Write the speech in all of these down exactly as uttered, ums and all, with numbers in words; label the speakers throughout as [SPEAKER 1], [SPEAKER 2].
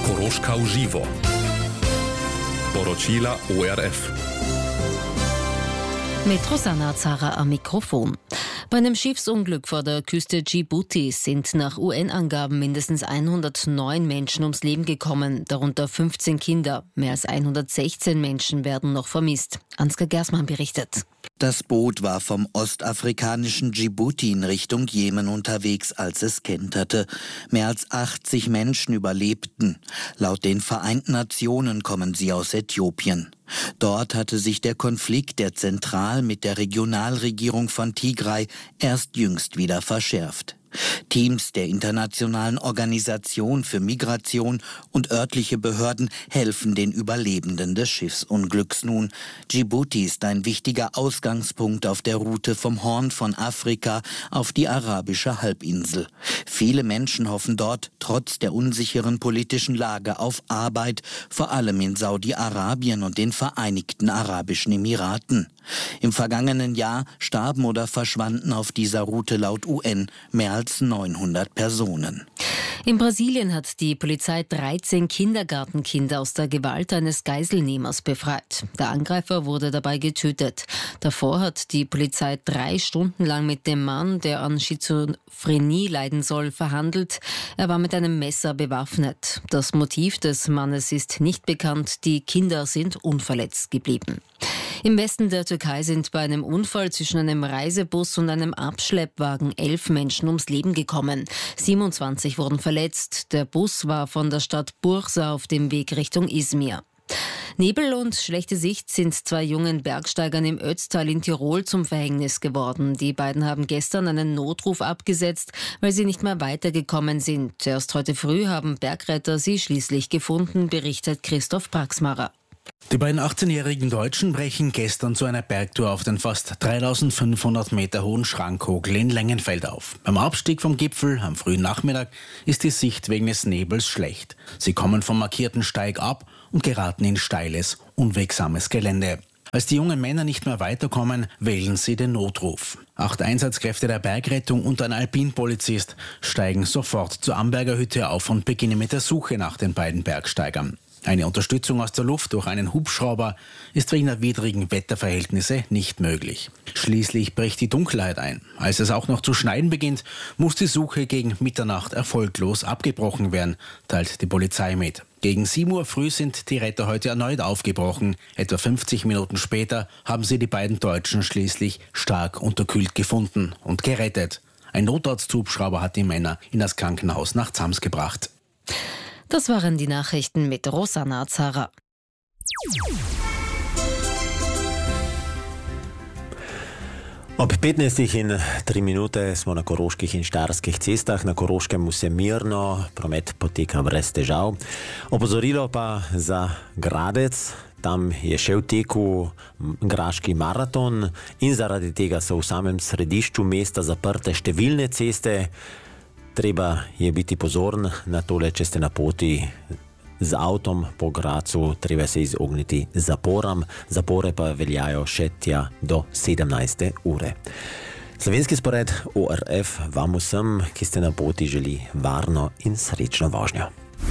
[SPEAKER 1] Koroška v živo. Poročila O R F.
[SPEAKER 2] Mit Rosanna Zara am Mikrofon. Bei einem Schiffsunglück vor der Küste Djiboutis sind nach U N-Angaben mindestens hundertneun Menschen ums Leben gekommen, darunter fünfzehn Kinder. Mehr als hundertsechzehn Menschen werden noch vermisst. Ansgar Gersmann berichtet.
[SPEAKER 3] Das Boot war vom ostafrikanischen Djibouti in Richtung Jemen unterwegs, als es kenterte. Mehr als achtzig Menschen überlebten. Laut den Vereinten Nationen kommen sie aus Äthiopien. Dort hatte sich der Konflikt der Zentral- mit der Regionalregierung von Tigray erst jüngst wieder verschärft. Teams der Internationalen Organisation für Migration und örtliche Behörden helfen den Überlebenden des Schiffsunglücks nun. Djibouti ist ein wichtiger Ausgangspunkt auf der Route vom Horn von Afrika auf die arabische Halbinsel. Viele Menschen hoffen dort, trotz der unsicheren politischen Lage, auf Arbeit, vor allem in Saudi-Arabien und den Vereinigten Arabischen Emiraten. Im vergangenen Jahr starben oder verschwanden auf dieser Route laut U N mehr als neunhundert Personen.
[SPEAKER 2] In Brasilien hat die Polizei dreizehn Kindergartenkinder aus der Gewalt eines Geiselnehmers befreit. Der Angreifer wurde dabei getötet. Davor hat die Polizei drei Stunden lang mit dem Mann, der an Schizophrenie leiden soll, verhandelt. Er war mit einem Messer bewaffnet. Das Motiv des Mannes ist nicht bekannt. Die Kinder sind unverletzt geblieben. Im Westen der Türkei sind bei einem Unfall zwischen einem Reisebus und einem Abschleppwagen elf Menschen ums Leben gekommen. siebenundzwanzig wurden verletzt. Der Bus war von der Stadt Bursa auf dem Weg Richtung Izmir. Nebel und schlechte Sicht sind zwei jungen Bergsteigern im Ötztal in Tirol zum Verhängnis geworden. Die beiden haben gestern einen Notruf abgesetzt, weil sie nicht mehr weitergekommen sind. Erst heute früh haben Bergretter sie schließlich gefunden, berichtet Christoph Braxmarer.
[SPEAKER 4] Die beiden achtzehnjährigen Deutschen brechen gestern zu einer Bergtour auf den fast dreitausendfünfhundert Meter hohen Schrankhogel in Lengenfeld auf. Beim Abstieg vom Gipfel am frühen Nachmittag ist die Sicht wegen des Nebels schlecht. Sie kommen vom markierten Steig ab und geraten in steiles, unwegsames Gelände. Als die jungen Männer nicht mehr weiterkommen, wählen sie den Notruf. Acht Einsatzkräfte der Bergrettung und ein Alpinpolizist steigen sofort zur Amberger Hütte auf und beginnen mit der Suche nach den beiden Bergsteigern. Eine Unterstützung aus der Luft durch einen Hubschrauber ist wegen der widrigen Wetterverhältnisse nicht möglich. Schließlich bricht die Dunkelheit ein. Als es auch noch zu schneien beginnt, muss die Suche gegen Mitternacht erfolglos abgebrochen werden, teilt die Polizei mit. Gegen sieben Uhr früh sind die Retter heute erneut aufgebrochen. Etwa fünfzig Minuten später haben sie die beiden Deutschen schließlich stark unterkühlt gefunden und gerettet. Ein Notarzthubschrauber hat die Männer in das Krankenhaus nach Zams gebracht.
[SPEAKER 2] Das waren die Nachrichten mit Rosanna Zara.
[SPEAKER 5] Ob petnaestih in tri minute smo na koroških in štajerskih cestah. Na Koroškem vse mirno, promet poteka brez težav. Opozorilo pa za Gradec. Tam je še v teku graški maraton in zaradi tega so v samem središču mesta zaprte številne ceste. Treba je biti pozoren na tole, če ste na poti z avtom po Gracu, treba se izogniti zaporam. Zapore pa veljajo še tja do sedemnajste ure. Slovenski spored O R F vam vsem, ki ste na poti, želi varno in srečno vožnjo.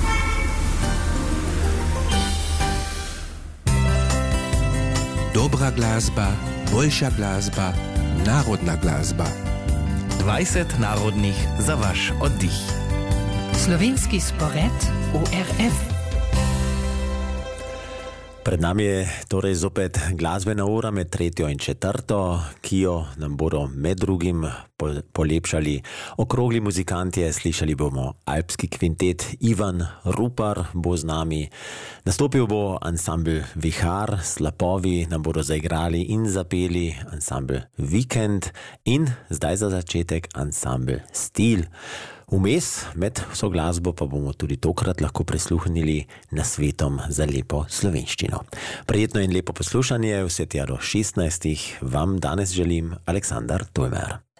[SPEAKER 6] Dobra glasba, boljša glasba, narodna glasba.
[SPEAKER 7] dvajset narodnih za vaš oddih.
[SPEAKER 8] Slovenski spored O R F.
[SPEAKER 5] Pred nami je torej zopet glasbena ura med tretjo in četrto, ki jo nam bodo med drugim polepšali okrogli muzikantje. Slišali bomo alpski kvintet Ivan Rupar bo z nami. Nastopil bo ansambl Vihar, Slapovi nam bodo zaigrali in zapeli ansambl Vikend in zdaj za začetek ansambl Stil. Vmes med vso glasbo pa bomo tudi tokrat lahko prisluhnili nasvetom za lepo slovenščino. Prijetno in lepo poslušanje, vse tja do šestnajstih vam danes želim Aleksandar Tojmer.